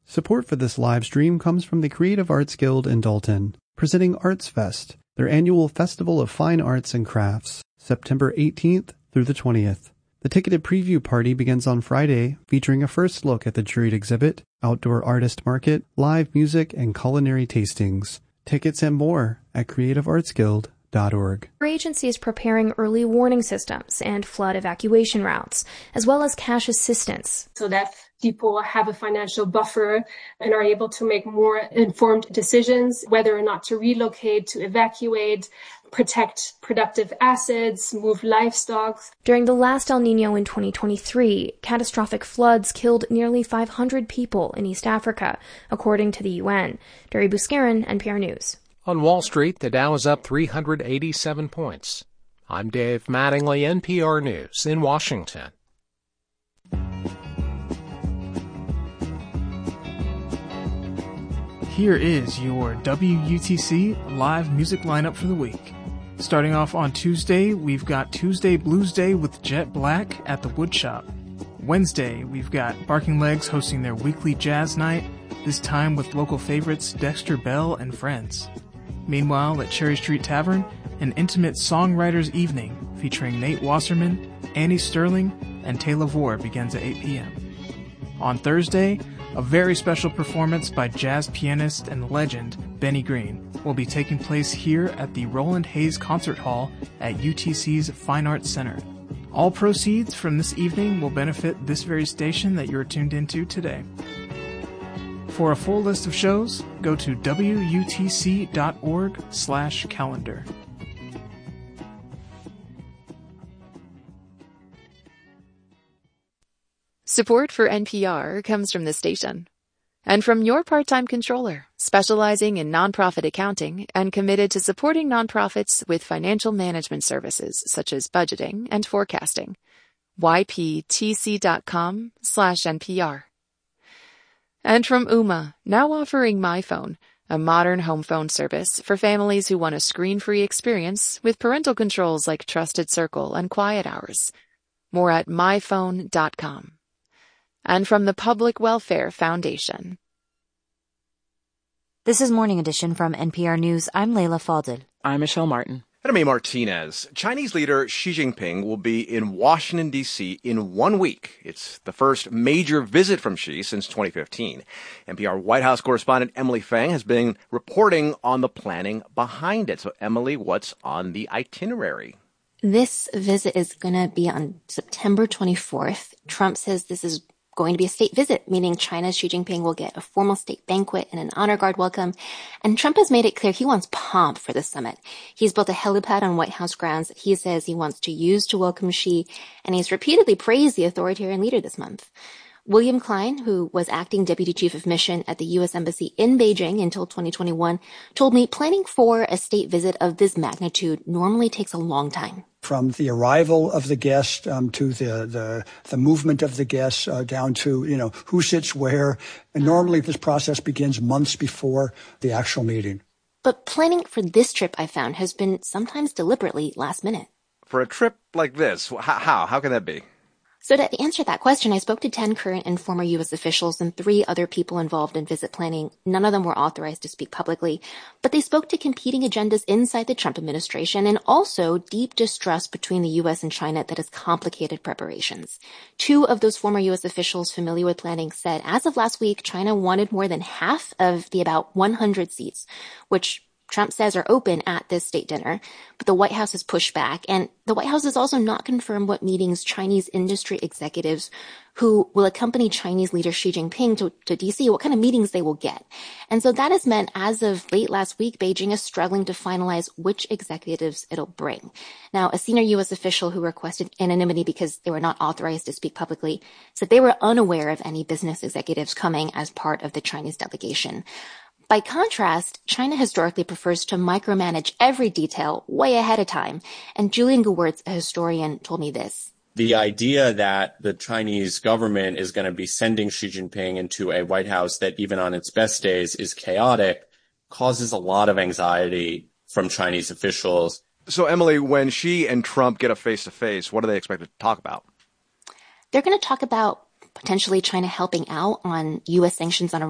Support for this live stream comes from the Creative Arts Guild in Dalton, presenting Arts Fest, their annual festival of fine arts and crafts, September 18th through the 20th. The ticketed preview party begins on Friday, featuring a first look at the juried exhibit, outdoor artist market, live music, and culinary tastings. Tickets and more at creativeartsguild.org. Our agency is preparing early warning systems and flood evacuation routes, as well as cash assistance, so that people have a financial buffer and are able to make more informed decisions, whether or not to relocate, to evacuate, protect productive assets, move livestock. During the last El Niño in 2023, catastrophic floods killed nearly 500 people in East Africa, according to the UN. Dari Buscarin, NPR News. On Wall Street, the Dow is up 387 points. I'm Dave Mattingly, NPR News in Washington. Here is your WUTC live music lineup for the week. Starting off on Tuesday, we've got Tuesday Blues Day with Jet Black at the Woodshop. Wednesday, we've got Barking Legs hosting their weekly jazz night, this time with local favorites Dexter Bell and friends. Meanwhile, at Cherry Street Tavern, an intimate songwriters evening featuring Nate Wasserman, Annie Sterling, and Taylor Vore begins at 8 p.m. On Thursday, a very special performance by jazz pianist and legend Benny Green will be taking place here at the Roland Hayes Concert Hall at UTC's Fine Arts Center. All proceeds from this evening will benefit this very station that you're tuned into today. For a full list of shows, go to wutc.org/calendar. Support for NPR comes from this station and from your part-time controller, specializing in nonprofit accounting and committed to supporting nonprofits with financial management services such as budgeting and forecasting. yptc.com/NPR. And from Ooma, now offering MyPhone, a modern home phone service for families who want a screen-free experience with parental controls like Trusted Circle and Quiet Hours. More at myphone.com. And from the Public Welfare Foundation. This is Morning Edition from NPR News. I'm Layla Fadel. I'm Michelle Martin. And I'm A. Martinez. Chinese leader Xi Jinping will be in Washington, D.C. in 1 week. It's the first major visit from Xi since 2015. NPR White House correspondent Emily Fang has been reporting on the planning behind it. So, Emily, what's on the itinerary? This visit is going to be on September 24th. Trump says this is going to be a state visit, meaning China's Xi Jinping will get a formal state banquet and an honor guard welcome. And Trump has made it clear he wants pomp for the summit. He's built a helipad on White House grounds that he says he wants to use to welcome Xi, and he's repeatedly praised the authoritarian leader this month. William Klein, who was acting deputy chief of mission at the U.S. Embassy in Beijing until 2021, told me planning for a state visit of this magnitude normally takes a long time. From the arrival of the guest to the movement of the guests down to, who sits where. And normally this process begins months before the actual meeting. But planning for this trip, I found, has been sometimes deliberately last minute. For a trip like this, how? How can that be? So to answer that question, I spoke to 10 current and former U.S. officials and 3 other people involved in visit planning. None of them were authorized to speak publicly, but they spoke to competing agendas inside the Trump administration and also deep distrust between the U.S. and China that has complicated preparations. 2 of those former U.S. officials familiar with planning said as of last week, China wanted more than half of the about 100 seats, which Trump says are open at this state dinner, but the White House has pushed back. And the White House has also not confirmed what meetings Chinese industry executives who will accompany Chinese leader Xi Jinping to D.C., what kind of meetings they will get. And so that has meant, as of late last week, Beijing is struggling to finalize which executives it'll bring. Now, a senior U.S. official who requested anonymity because they were not authorized to speak publicly said they were unaware of any business executives coming as part of the Chinese delegation. By contrast, China historically prefers to micromanage every detail way ahead of time. And Julian Gewirtz, a historian, told me this. The idea that the Chinese government is going to be sending Xi Jinping into a White House that even on its best days is chaotic causes a lot of anxiety from Chinese officials. So, Emily, when Xi and Trump get a face-to-face, what are they expected to talk about? They're going to talk about potentially China helping out on U.S. sanctions on